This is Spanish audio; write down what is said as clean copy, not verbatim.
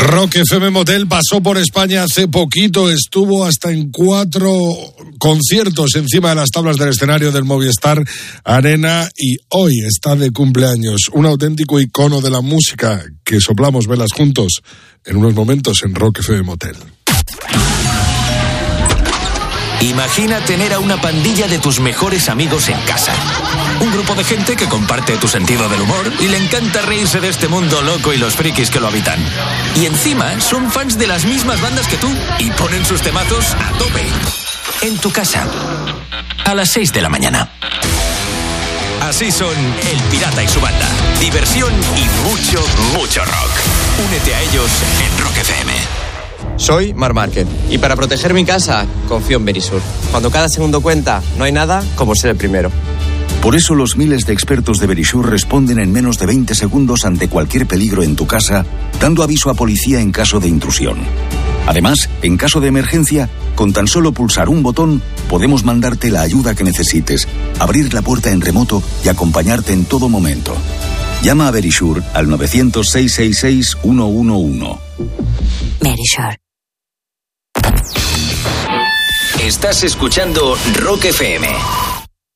Rock FM Motel pasó por España hace poquito, estuvo hasta en 4 conciertos encima de las tablas del escenario del Movistar Arena y hoy está de cumpleaños, un auténtico icono de la música que soplamos velas juntos en unos momentos en Rock FM Motel. Imagina tener a una pandilla de tus mejores amigos en casa. Un grupo de gente que comparte tu sentido del humor y le encanta reírse de este mundo loco y los frikis que lo habitan. Y encima son fans de las mismas bandas que tú y ponen sus temazos a tope. En tu casa, a las 6 de la mañana. Así son El Pirata y su banda. Diversión y mucho, mucho rock. Únete a ellos en Rock FM. Soy Marc Márquez y para proteger mi casa confío en Verisur. Cuando cada segundo cuenta, no hay nada como ser el primero. Por eso los miles de expertos de Verisur responden en menos de 20 segundos ante cualquier peligro en tu casa, dando aviso a policía en caso de intrusión. Además, en caso de emergencia, con tan solo pulsar un botón, podemos mandarte la ayuda que necesites, abrir la puerta en remoto y acompañarte en todo momento. Llama a Verisur al 900-666-111. Verisur. Estás escuchando Rock FM.